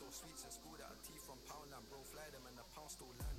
sweets in school that are tea from Poundland, bro. Fly them and the pound still land.